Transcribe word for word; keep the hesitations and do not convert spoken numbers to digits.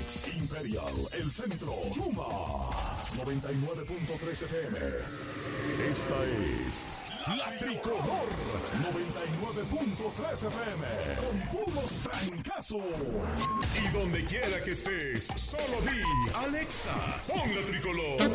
Phoenix, Imperial, El Centro, Yuma, noventa y nueve punto tres F M. Esta es La Tricolor, noventa y nueve punto tres F M, con puros trancazos. Y donde quiera que estés, solo di, Alexa, pon La Tricolor.